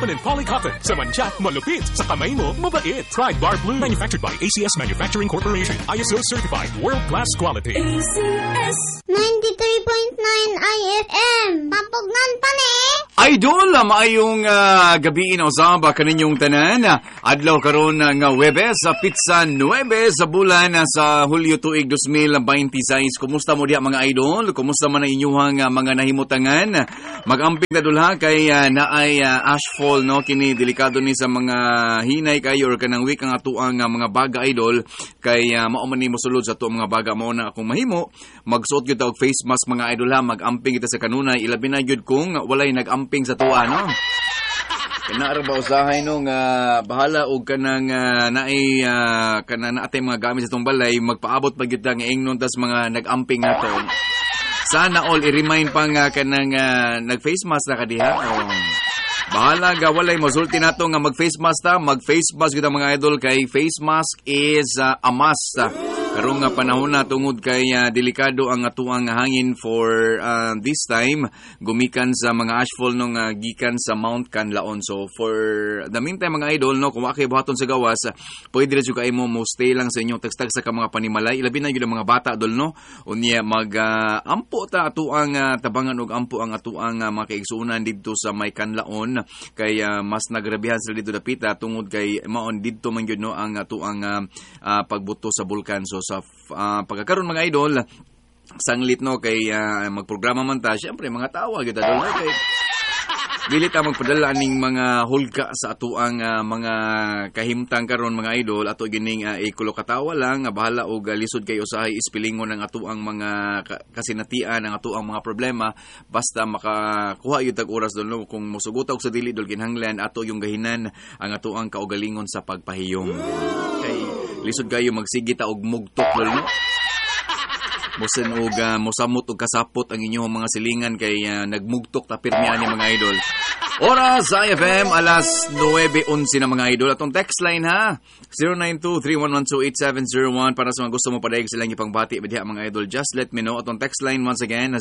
Permanent Polycotton. Sa mancha, malupit. Sa kamay mo, mabait. Pride Bar Blue. Manufactured by ACS Manufacturing Corporation. ISO certified. World-class quality. ACS 93.9 IFM. Mapugnan pa ni. Idol, maayong gabi na usaba kaninyong tanan. Adlaw karon nga Webes sa Pizza 9 sa bulan sa Hulyo tuig 2026. Kumusta mo diha mga idol? Kumusta man ang inyong mga nahimutangan? Mag-amping na dulha kay naay ashfall no kini delikado ni sa mga hinay kayo or kanang week ang atuang mga baga idol kay mao man ni mosulod sa atuang mga baga mao na akong mahimo. Magsuot gyud og face mask mga idol ha, mag-amping kita sa kanunay ilabi na gyud kung walay nag-amping sa tuwa no. Kana ba usahay no nga bahala og kanang naay kana naatay mga gamit sa tong balay magpaabot pa gyud nga ingnon tas mga nag-amping naton. Sana all i-remind pa nga kanang nag-face mask na kadiha. Bahala ga walay mosulti nato nga mag-face mask ta, mag-face mask gyud mga idol kay face mask is a must. Karong nga panahon na tungod kay delikado ang atuang hangin for this time gumikan sa mga ashfall nung gikan sa Mount Canlaon. So for the meantime mga idol no kung akay buhaton sa gawas pwede ra jud kay mo stay lang sa inyong tagstag sa mga panimalay ilabi na gyud ang mga bata dol no unya mag ampo ta atuang tabangan og ampo ang atuang mga kaigsuonan didto sa may Canlaon kay mas nagrabihan sila dito dapita tungod kay maon didto man gyud no ang atuang pagbuto sa bulkan. So sa pagkakaroon mga idol sanglit no kay magprograma man ta syempre mga tawa gyud adol kay dili ta magpadala ning mga hulga sa atuang mga kahimtang karon mga idol ato gining ikulo katawa lang bahala og lisod kay usahay ispilingon ang atuang mga kasinatian ang atuang mga problema basta makakuha gyud tag oras dol no kung mosugot og sa dili dol kinahanglan ato yung gahinan ang atuang kaugalingon sa pagpahiyom kay lisod kayo magsigit og mugtok dol no mosen og mosamot og kasapot ang inyong mga silingan kay nagmugtok ta pirmi ani mga idol. Oras sa IFM alas 9:11 na mga idol. Atong text line ha 0923-112-8701 para sa mga gusto mo padayag silang ipangbati diha mga idol. Just let me know. Atong text line once again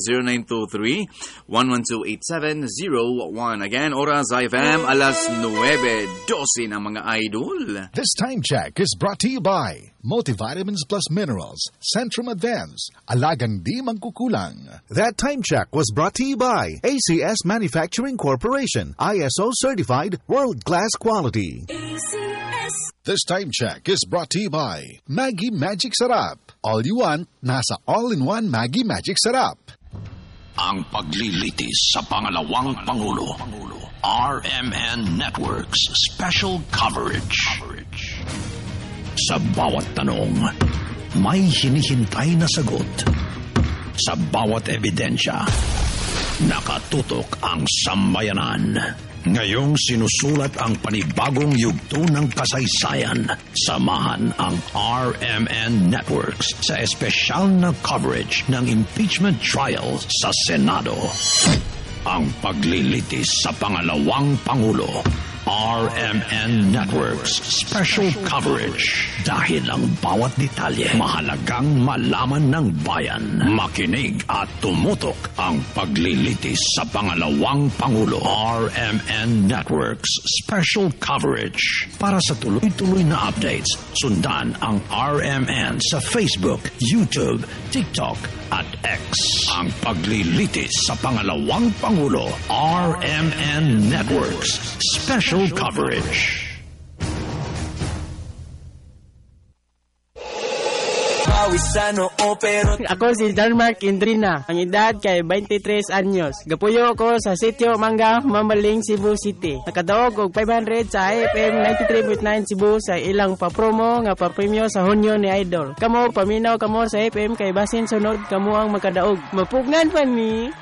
0923-112-8701. Again, oras sa IFM alas 9:12 na mga idol. This time check is brought to you by Multivitamins Plus Minerals, Centrum Advance, Alagang Di Mangkukulang. That time check was brought to you by ACS Manufacturing Corporation, ISO certified, world-class quality. ACS. This time check is brought to you by Maggie Magic Sarap. All you want, nasa all-in-one Maggie Magic Sarap. Ang paglilitis sa pangalawang Pangulo, RMN Networks Special Coverage. Sa bawat tanong, may hinihintay na sagot. Sa bawat ebidensya, nakatutok ang sambayanan. Ngayong sinusulat ang panibagong yugto ng kasaysayan. Samahan ang RMN Networks sa espesyal na coverage ng impeachment trial sa Senado. Ang paglilitis sa pangalawang Pangulo, RMN Networks Special Coverage. Dahil ang bawat detalye mahalagang malaman ng bayan. Makinig at tumutok ang paglilitis sa pangalawang Pangulo. RMN Networks Special Coverage. Para sa tuloy-tuloy na updates, sundan ang RMN sa Facebook, YouTube, TikTok at X. Ang paglilitis sa pangalawang Pangulo, RMN Networks Special Coverage. Ako si Darmark Indrina. Ang edad kay 23 anyos. Gapuyo ko sa sitio Mangga, Mamaling, Cebu City. Nakadaog og 500 sa IFM 93.9 Cebu sa ilang papromo nga papremyo sa Hunyo ni Idol. Kamo paminaw kamo sa IFM kay basin sunod kamo ang makadaog. Mapugnan pa ni.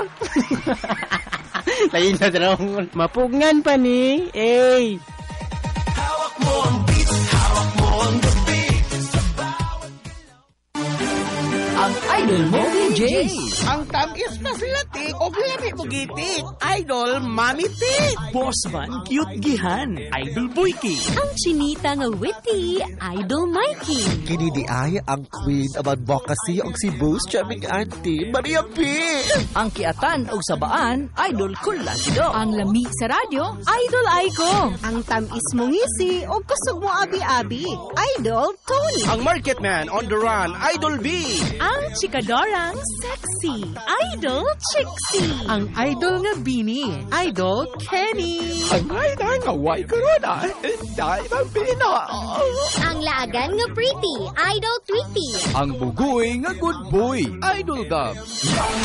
Lain na tanong. Mapugnan pa ni. Eh. Hawak mo ang beats, hawak mo ang beat. ang idol mo DJ. Ang tamis na silati o lami mo gitik. Idol Mami Tik. Boss man, cute gihan, idol Boyki. Ang chinita nga witty, idol Mikey. Kini di ay ang queen about Bocasi og si Boost Chaming Auntie Maria P. Ang kiatan o sabaan, idol Kulasido. Ang lami sa radyo, idol Aiko. Ang tamis mo ngisi o kusog mo abi-abi, idol Tony. Ang market man on the run, Idol B. Ang chikadorang sexy, idol Trixie. Ang idol nga Bini, idol Kenny. Ang ngayon nga white corona, dahil ang pina. Ang laagan nga pretty, idol Tweety. Ang bugoy nga good boy, Idol Gab.